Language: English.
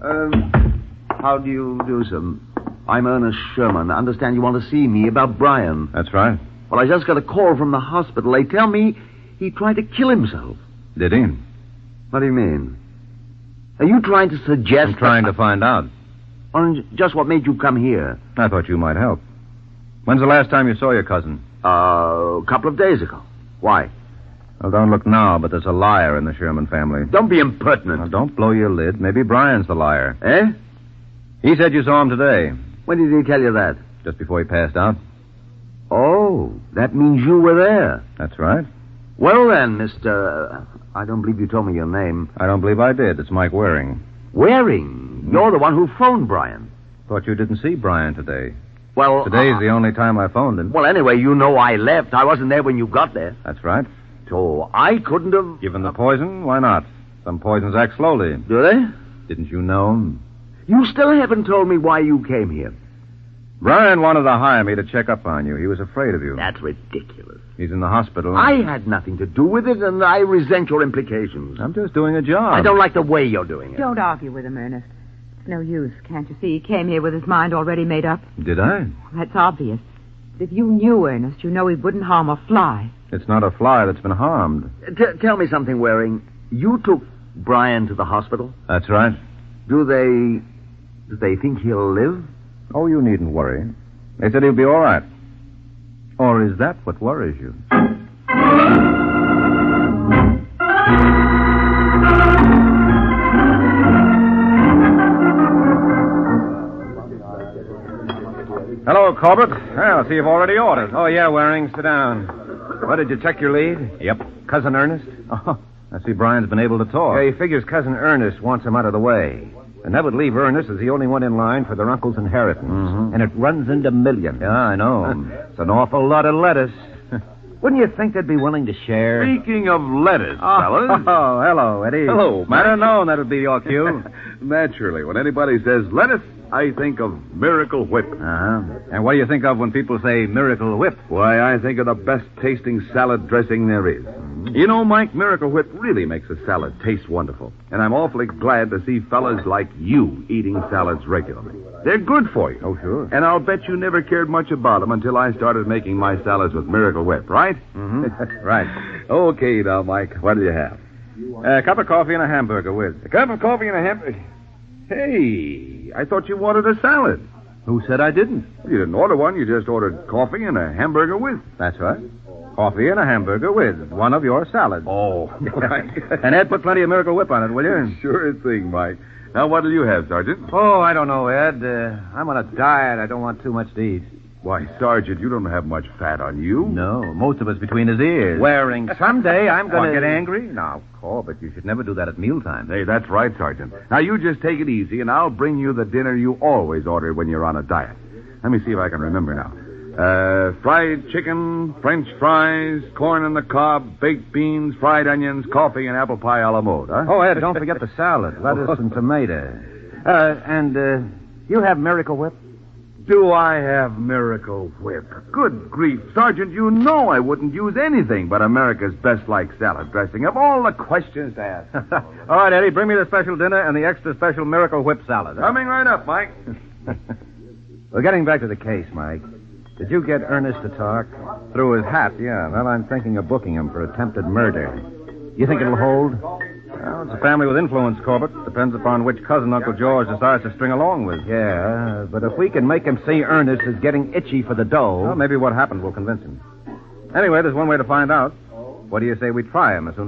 How do you do, sir? I'm Ernest Sherman. I understand you want to see me about Brian. That's right. Well, I just got a call from the hospital. They tell me he tried to kill himself. Did he? What do you mean? Are you trying to suggest... I'm trying to find out. Well, just what made you come here? I thought you might help. When's the last time you saw your cousin? A couple of days ago. Why? Well, don't look now, but there's a liar in the Sherman family. Don't be impertinent. Now, don't blow your lid. Maybe Brian's the liar. Eh? He said you saw him today, When did he tell you that? just before he passed out. Oh, that means you were there. That's right. Well then, Mr... I don't believe you told me your name. I don't believe I did. It's Mike Waring. Waring. You're the one who phoned Brian. Thought you didn't see Brian today. Well... Today's the only time I phoned him. Well, anyway, you know I left. I wasn't there when you got there. That's right. So I couldn't have... Given the poison, why not? Some poisons act slowly. Do they? Didn't you know? You still haven't told me why you came here. Brian wanted to hire me to check up on you. He was afraid of you. That's ridiculous. He's in the hospital. I had nothing to do with it, and I resent your implications. I'm just doing a job. I don't like the way you're doing it. Don't argue with him, Ernest. It's no use. Can't you see he came here with his mind already made up? Did I? That's obvious. If you knew Ernest, you know he wouldn't harm a fly. It's not a fly that's been harmed. Tell me something, Waring. You took Brian to the hospital? That's right. Do they think he'll live? Oh, you needn't worry. They said he'll be all right. Or is that what worries you? Hello, Corbett. Well, I see you've already ordered. Oh, yeah, Waring. Sit down. What, did you check your lead? Yep. Cousin Ernest? Oh, I see Brian's been able to talk. Yeah, he figures Cousin Ernest wants him out of the way. And that would leave Ernest as the only one in line for their uncle's inheritance. Mm-hmm. And it runs into millions. Yeah, I know. It's an awful lot of lettuce. Wouldn't you think they'd be willing to share? Speaking of lettuce, fellas. Oh, hello, Eddie. Hello, Might have known that'd be your cue. Naturally, when anybody says lettuce, I think of Miracle Whip. Uh-huh. And what do you think of when people say Miracle Whip? Why, I think of the best-tasting salad dressing there is. Mm-hmm. You know, Mike, Miracle Whip really makes a salad taste wonderful. And I'm awfully glad to see fellas like you eating salads regularly. They're good for you. Oh, sure. And I'll bet you never cared much about them until I started making my salads with Miracle Whip, right? Mm-hmm. Right. Okay, now, Mike, what do you have? A cup of coffee and a hamburger with. A cup of coffee and a hamburger. Hey, I thought you wanted a salad. Who said I didn't? You didn't order one. You just ordered coffee and a hamburger with. That's right. Coffee and a hamburger with one of your salads. Oh, right. And Ed, put plenty of Miracle Whip on it, will you? Sure thing, Mike. Now, what'll you have, Sergeant? Oh, I don't know, Ed. I'm on a diet. I don't want too much to eat. Why, Sergeant, you don't have much fat on you. No, most of it's between his ears. Waring, someday I'm going to... get angry? No, Corbett, you should never do that at mealtime. Hey, that's right, Sergeant. Now, you just take it easy, and I'll bring you the dinner you always order when you're on a diet. Let me see if I can remember now. Fried chicken, French fries, corn on the cob, baked beans, fried onions, coffee, and apple pie a la mode, huh? Oh, Ed, don't forget the salad. Lettuce and tomato. You have Miracle Whip? Do I have Miracle Whip? Good grief, Sergeant, you know I wouldn't use anything but America's best-liked salad dressing. Of all the questions to ask. All right, Eddie, bring me the special dinner and the extra special Miracle Whip salad. Coming right up, Mike. Well, getting back to the case, Mike. Did you get Ernest to talk? Through his hat, yeah. Well, I'm thinking of booking him for attempted murder. You think it'll hold? Well, it's a family with influence, Corbett. Depends upon which cousin Uncle George decides to string along with. Yeah, but if we can make him see Ernest is getting itchy for the dough... Well, maybe what happened will convince him. Anyway, there's one way to find out. What do you say we try him as soon